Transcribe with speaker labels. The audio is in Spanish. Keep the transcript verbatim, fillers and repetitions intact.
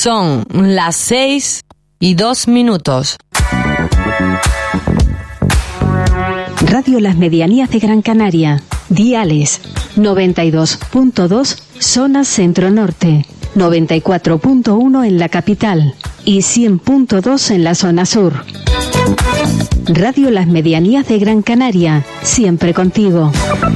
Speaker 1: Son las seis y dos minutos.
Speaker 2: Radio Las Medianías de Gran Canaria. Diales noventa y dos punto dos zona centro-norte, noventa y cuatro punto uno en la capital y cien punto dos en la zona sur. Radio Las Medianías de Gran Canaria, siempre contigo.